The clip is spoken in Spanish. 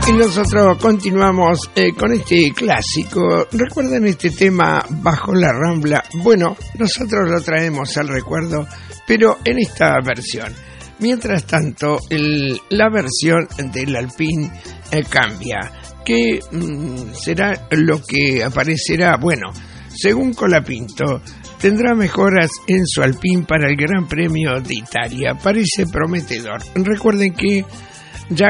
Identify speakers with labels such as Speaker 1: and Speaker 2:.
Speaker 1: Y nosotros continuamos con este clásico. ¿Recuerdan este tema Bajo la Rambla? Bueno, nosotros lo traemos al recuerdo, pero en esta versión. Mientras tanto, la versión del Alpine cambia. ¿Qué será lo que aparecerá? Bueno, según Colapinto, tendrá mejoras en su Alpine para el Gran Premio de Italia. Parece prometedor. Recuerden que